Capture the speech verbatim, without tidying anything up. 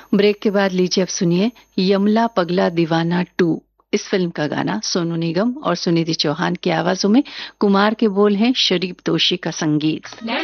Break के बाद लीजिए अब सुनिए यमला पगला दीवाना टू। इस फिल्म का गाना सोनू निगम और सुनिधि चौहान की आवाजों में, कुमार के बोल हैं, शरीफ दोषी का संगीत।